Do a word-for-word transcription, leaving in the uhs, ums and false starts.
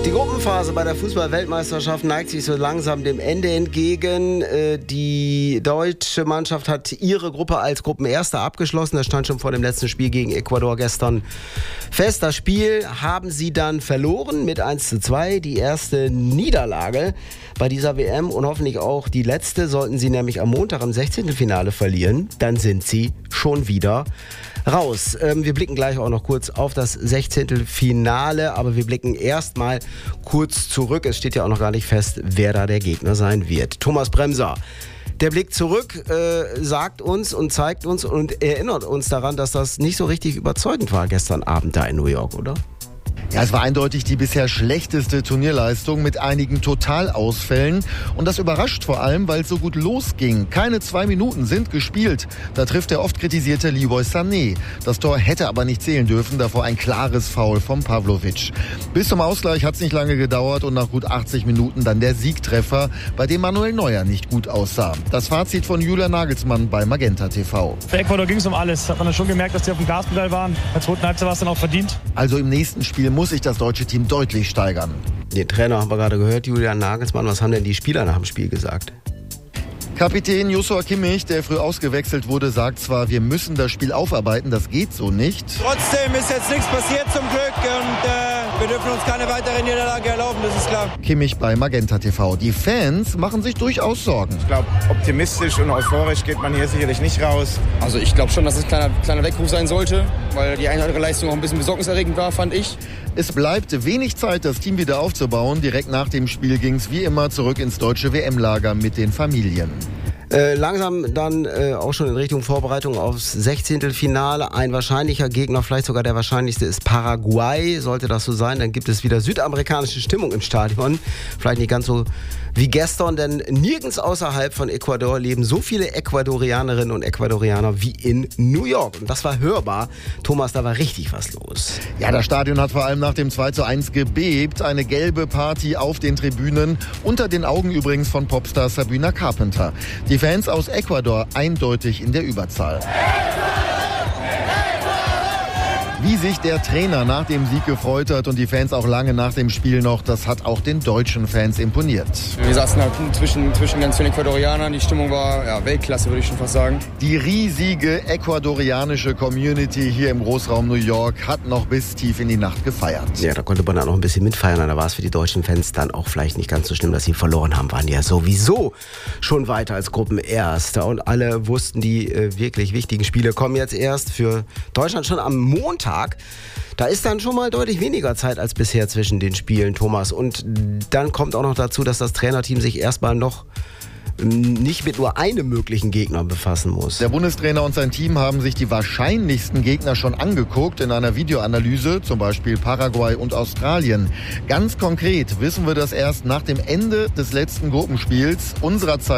Die Gruppenphase bei der Fußball-Weltmeisterschaft neigt sich so langsam dem Ende entgegen. Die deutsche Mannschaft hat ihre Gruppe als Gruppenerster abgeschlossen. Das stand schon vor dem letzten Spiel gegen Ecuador gestern fest. Das Spiel haben sie dann verloren mit eins zu zwei. Die erste Niederlage bei dieser W M und hoffentlich auch die letzte. Sollten sie nämlich am Montag im Sechzehntelfinale verlieren, dann sind sie schon wieder raus. Ähm, wir blicken gleich auch noch kurz auf das Sechzehntelfinale, aber wir blicken erstmal kurz zurück. Es steht ja auch noch gar nicht fest, wer da der Gegner sein wird. Thomas Bremser. Der Blick zurück äh, sagt uns und zeigt uns und erinnert uns daran, dass das nicht so richtig überzeugend war gestern Abend da in New York, oder? Ja, es war eindeutig die bisher schlechteste Turnierleistung mit einigen Totalausfällen. Und das überrascht vor allem, weil es so gut losging. Keine zwei Minuten sind gespielt. Da trifft der oft kritisierte Leroy Sané. Das Tor hätte aber nicht zählen dürfen, davor ein klares Foul von Pavlovic. Bis zum Ausgleich hat es nicht lange gedauert und nach gut achtzig Minuten dann der Siegtreffer, bei dem Manuel Neuer nicht gut aussah. Das Fazit von Julian Nagelsmann bei Magenta T V. Für Ecuador ging es um alles. Hat man dann schon gemerkt, dass die auf dem Gaspedal waren. In der zweiten Halbzeit war es dann auch verdient. Also im nächsten Spiel muss sich das deutsche Team deutlich steigern. Den Trainer haben wir gerade gehört, Julian Nagelsmann. Was haben denn die Spieler nach dem Spiel gesagt? Kapitän Joshua Kimmich, der früh ausgewechselt wurde, sagt zwar, wir müssen das Spiel aufarbeiten, das geht so nicht. Trotzdem ist jetzt nichts passiert zum Glück und äh, wir dürfen uns keine weitere Niederlage erlauben, das ist klar. Kimmich bei Magenta T V. Die Fans machen sich durchaus Sorgen. Ich glaube, optimistisch und euphorisch geht man hier sicherlich nicht raus. Also ich glaube schon, dass es ein kleiner, kleiner Weckruf sein sollte, weil die eine oder andere Leistung auch ein bisschen besorgniserregend war, fand ich. Es bleibt wenig Zeit, das Team wieder aufzubauen. Direkt nach dem Spiel ging es wie immer zurück ins deutsche W M-Lager mit den Familien. Äh, langsam dann äh, auch schon in Richtung Vorbereitung aufs Sechzehntelfinale. Ein wahrscheinlicher Gegner, vielleicht sogar der wahrscheinlichste, ist Paraguay. Sollte das so sein, dann gibt es wieder südamerikanische Stimmung im Stadion. Vielleicht nicht ganz so wie gestern, denn nirgends außerhalb von Ecuador leben so viele Ecuadorianerinnen und Ecuadorianer wie in New York. Und das war hörbar. Thomas, da war richtig was los. Ja, das Stadion hat vor allem nach dem zwei zu eins gebebt. Eine gelbe Party auf den Tribünen. Unter den Augen übrigens von Popstar Sabrina Carpenter. Die Fans aus Ecuador eindeutig in der Überzahl. Wie sich der Trainer nach dem Sieg gefreut hat und die Fans auch lange nach dem Spiel noch, das hat auch den deutschen Fans imponiert. Wir saßen da zwischen, zwischen ganz vielen Ecuadorianern, die Stimmung war ja, Weltklasse, würde ich schon fast sagen. Die riesige ecuadorianische Community hier im Großraum New York hat noch bis tief in die Nacht gefeiert. Ja, da konnte man dann noch ein bisschen mitfeiern, da war es für die deutschen Fans dann auch vielleicht nicht ganz so schlimm, dass sie verloren haben, waren ja sowieso schon weiter als Gruppenerster und alle wussten, die äh, wirklich wichtigen Spiele kommen jetzt erst für Deutschland schon am Montag. Da ist dann schon mal deutlich weniger Zeit als bisher zwischen den Spielen, Thomas. Und dann kommt auch noch dazu, dass das Trainerteam sich erstmal noch nicht mit nur einem möglichen Gegner befassen muss. Der Bundestrainer und sein Team haben sich die wahrscheinlichsten Gegner schon angeguckt in einer Videoanalyse, zum Beispiel Paraguay und Australien. Ganz konkret wissen wir das erst nach dem Ende des letzten Gruppenspiels unserer Zeit.